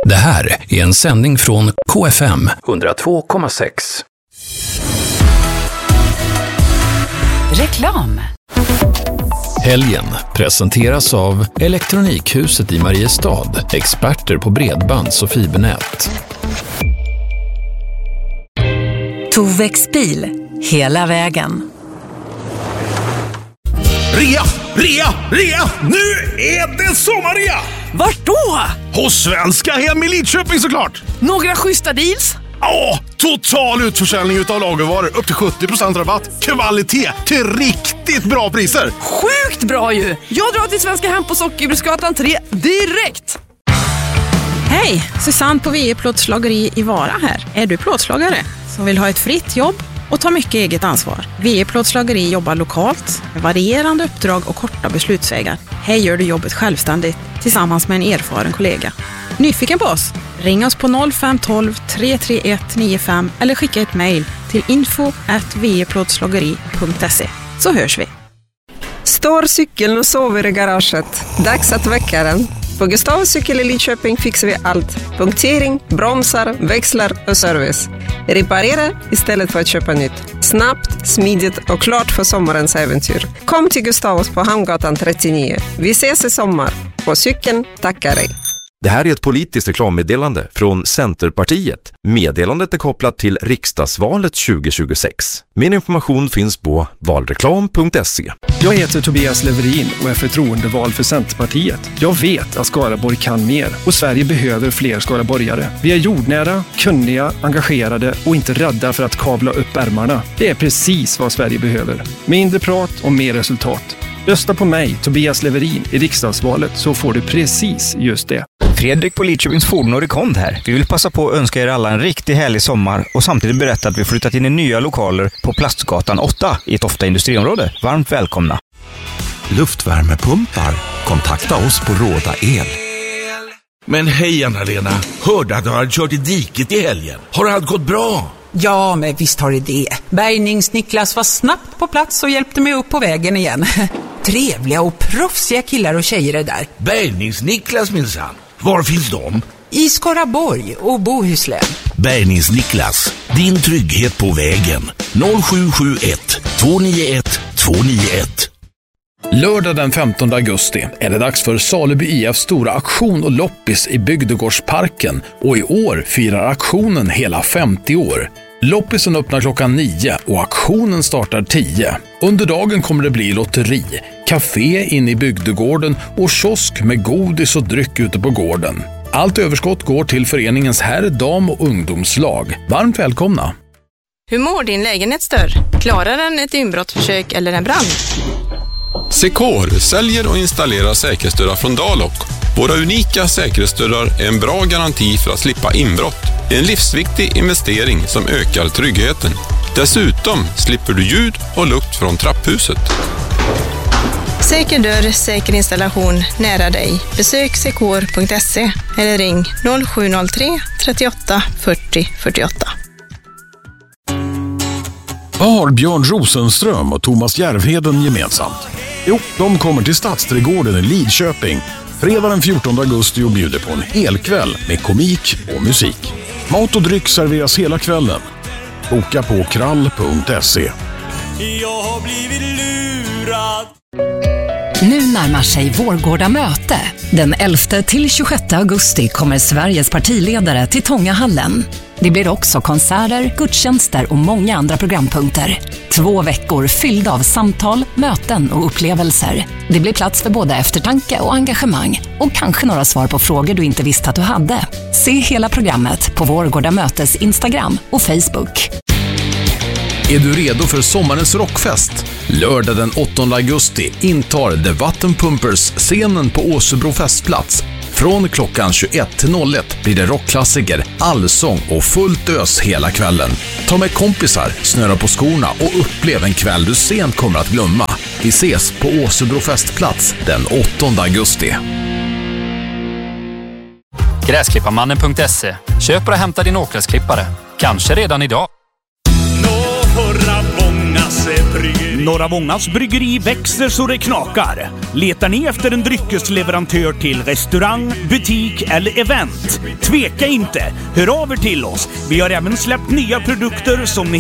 Det här är en sändning från KFM 102,6. Reklam. Helgen presenteras av Elektronikhuset i Mariestad, experter på bredbands- och fibernät. Tovex bil, hela vägen. Rea! Nu är det sommarrea! Vart då? Hos Svenska Hem i Lidköping såklart! Några schyssta deals? Ja, total utförsäljning utav lagervaror. Upp till 70% rabatt. Kvalitet till riktigt bra priser. Sjukt bra ju! Jag drar till Svenska Hem på Sockerbruksgatan 3 direkt! Hej, Susanne på VE Plåtslageri i Vara här. Är du plåtslagare som vill ha ett fritt jobb och ta mycket eget ansvar? VE Plåtslageri jobbar lokalt med varierande uppdrag och korta beslutsvägar. Här gör du jobbet självständigt tillsammans med en erfaren kollega. Nyfiken på oss? Ring oss på 0512 331 95 eller skicka ett mejl till info@veplåtslageri.se, så hörs vi. Står cykeln och sover i garaget. Dags att väcka den. På Gustavs cykel i Lidköping fixar vi allt. Punktering, bromsar, växlar och service. Reparera istället för att köpa nytt. Snabbt, smidigt och klart för sommarens äventyr. Kom till Gustavs på Hamngatan 39. Vi ses i sommar. På cykeln tackar dig. Det här är ett politiskt reklammeddelande från Centerpartiet. Meddelandet är kopplat till riksdagsvalet 2026. Min information finns på valreklam.se. Jag heter Tobias Leverin och är förtroendevald för Centerpartiet. Jag vet att Skaraborg kan mer och Sverige behöver fler skaraborgare. Vi är jordnära, kunniga, engagerade och inte rädda för att kavla upp ärmarna. Det är precis vad Sverige behöver. Mindre prat och mer resultat. Rösta på mig, Tobias Leverin, i riksdagsvalet så får du precis just det. Fredrik på Lidköpings Fordon och Rekond här. Vi vill passa på att önska er alla en riktigt härlig sommar och samtidigt berätta att vi flyttat in i nya lokaler på Plastgatan 8 i ett ofta industriområde. Varmt välkomna! Luftvärmepumpar. Kontakta oss på Råda El. Men hej Anna-Lena, hörde att du hade kört i diket i helgen. Har allt gått bra? Ja, men visst har det. Bärgnings-Niklas var snabbt på plats och hjälpte mig upp på vägen igen. Trevliga och proffsiga killar och tjejer är där. Bärgnings-Niklas minsann. Var finns de? I Skaraborg och Bohuslän. Bärgnings-Niklas, din trygghet på vägen. 0771 291 291. Lördag den 15 augusti är det dags för Saleby IFs stora aktion och loppis i Bygdegårdsparken, och i år firar aktionen hela 50 år. Loppisen öppnar klockan 9 och aktionen startar 10. Under dagen kommer det bli lotteri, café in i bygdegården och kiosk med godis och dryck ute på gården. Allt överskott går till föreningens herr-, dam- och ungdomslag. Varmt välkomna! Hur mår din lägenhetsdörr? Klarar den ett inbrottsförsök eller en brand? Secor säljer och installerar säkerhetsdörrar från Dalok. Våra unika säkerhetsdörrar är en bra garanti för att slippa inbrott. En livsviktig investering som ökar tryggheten. Dessutom slipper du ljud och lukt från trapphuset. Säker dörr, säker installation nära dig. Besök secor.se eller ring 0703 38 40 48. Vad har Björn Rosenström och Thomas Järvheden gemensamt? Jo, de kommer till Stadsträdgården i Lidköping fredag den 14 augusti och bjuder på en helkväll med komik och musik. Mat och dryck serveras hela kvällen. Boka på krall.se. Jag har blivit lurad. Nu närmar sig Vårgårda möte. Den 11 till 26 augusti kommer Sveriges partiledare till Tångahallen. Det blir också konserter, gudstjänster och många andra programpunkter. 2 veckor fyllda av samtal, möten och upplevelser. Det blir plats för både eftertanke och engagemang. Och kanske några svar på frågor du inte visste att du hade. Se hela programmet på Vårgårda mötes Instagram och Facebook. Är du redo för sommarens rockfest? Lördag den 8 augusti intar The Vattenpumpers scenen på Åsebro festplats. Från klockan 21 till 01 blir det rockklassiker, allsång och fullt ös hela kvällen. Ta med kompisar, snöra på skorna och upplev en kväll du sent kommer att glömma. Vi ses på Åsebro festplats den 8 augusti. Gräsklipparmannen.se. Köp och hämta din åkgräsklippare. Kanske redan idag. Norra Vångas bryggeri växer så det knakar. Letar ni efter en dryckesleverantör till restaurang, butik eller event? Tveka inte, hör av er till oss. Vi har även släppt nya produkter som ni